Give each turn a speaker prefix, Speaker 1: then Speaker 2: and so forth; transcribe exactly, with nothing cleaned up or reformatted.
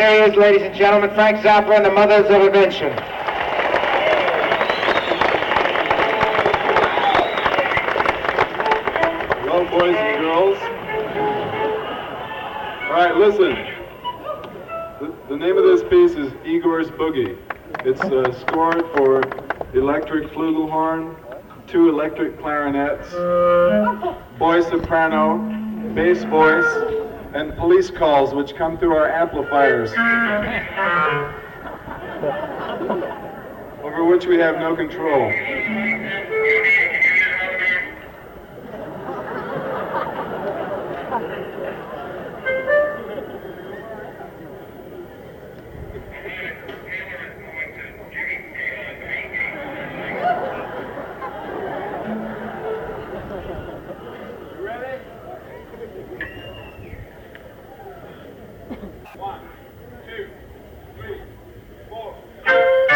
Speaker 1: There he is, ladies and gentlemen, Frank Zappa and the Mothers of Invention.
Speaker 2: Hello, boys and girls. All right, listen. The, the name of this piece is Igor's Boogie. It's uh, scored for electric flugelhorn, two electric clarinets, boy soprano, bass voice, and police calls which come through our amplifiers, over which we have no control.